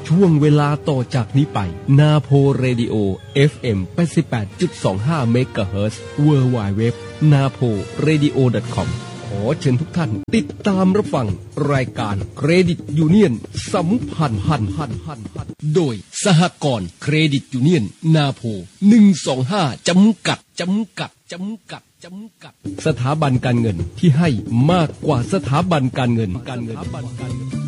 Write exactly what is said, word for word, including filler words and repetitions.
ช่วงเวลาต่อจากนี้ไปนาโพเรดิโอ เอฟ เอ็ม แปดสิบแปดจุดสองห้า เมกะเฮิรตซ์ เวิลด์ ไวด์ เว็บ นาโพเรดิโอ ดอท คอม ขอเชิญทุกท่านติดตามรับฟังรายการเครดิตยูเนียนสัมพันธ์พันพันพันพันโดยสหกรณ์เครดิตยูเนียนนาโพหนึ่งสองห้าจำกัดจำกัดจำกัดจำกัดสถาบันการเงินที่ให้มากกว่าสถาบันการเงินการเงิน